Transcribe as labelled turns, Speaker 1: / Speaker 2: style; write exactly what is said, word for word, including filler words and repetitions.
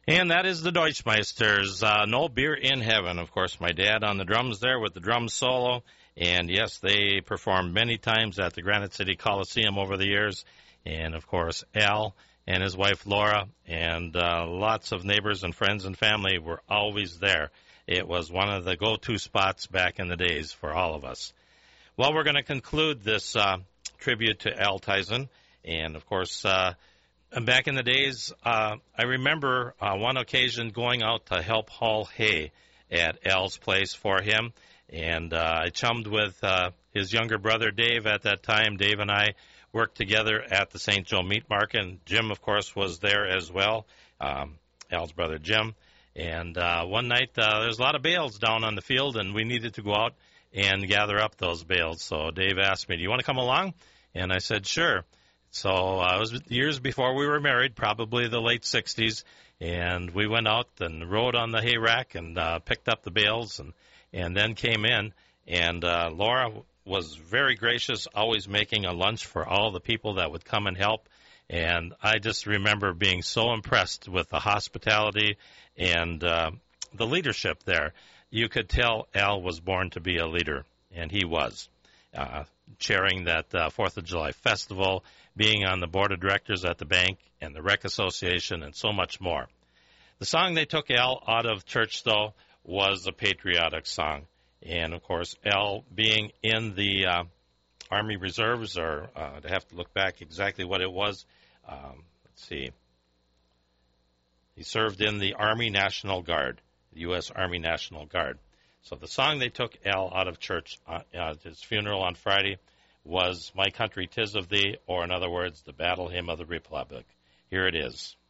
Speaker 1: And that is the Deutschmeisters, uh, No Beer in Heaven. Of course, my dad on the drums there with the drum solo. And, yes, they performed many times at the Granite City Coliseum over the years. And, of course, Al and his wife Laura and uh, lots of neighbors and friends and family were always there. It was one of the go-to spots back in the days for all of us. Well, we're going to conclude this uh, tribute to Al Tyson. And, of course, uh, back in the days, uh, I remember uh, one occasion going out to help haul hay at Al's place for him. And uh, I chummed with uh, his younger brother, Dave, at that time. Dave and I worked together at the Saint Joe Meat Market. And Jim, of course, was there as well, um, Al's brother Jim. And uh, one night, uh, there was a lot of bales down on the field, and we needed to go out and gather up those bales. So Dave asked me, do you want to come along? And I said, sure. So uh, it was years before we were married, probably the late sixties, and we went out and rode on the hay rack and uh, picked up the bales and, and then came in. And uh, Laura was very gracious, always making a lunch for all the people that would come and help. And I just remember being so impressed with the hospitality and uh, the leadership there. You could tell Al was born to be a leader, and he was, uh, chairing that uh, Fourth of July festival, being on the board of directors at the bank and the Rec Association, and so much more. The song they took Al out of church, though, was a patriotic song. And, of course, Al being in the uh, Army Reserves, or uh, I'd have to look back exactly what it was. Um, let's see. He served in the Army National Guard, the U S Army National Guard. So the song they took Al out of church uh, at his funeral on Friday was My Country 'Tis of Thee, or in other words, the Battle Hymn of the Republic. Here it is.